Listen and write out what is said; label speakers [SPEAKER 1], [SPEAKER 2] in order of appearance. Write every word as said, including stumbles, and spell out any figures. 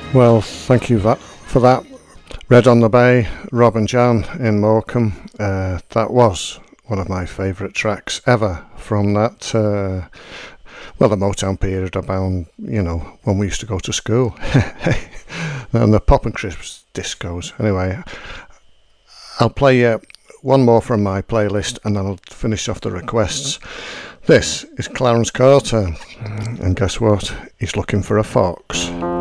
[SPEAKER 1] Well, thank you that, for that. Red on the Bay, Rob and Jan in Morecambe. Uh, that was one of my favourite tracks ever from that, uh, well, the Motown period about, you know, when we used to go to school. And the Pop and Crisps discos. Anyway, I'll play uh, one more from my playlist and then I'll finish off the requests. This is Clarence Carter, and guess what? He's looking for a fox.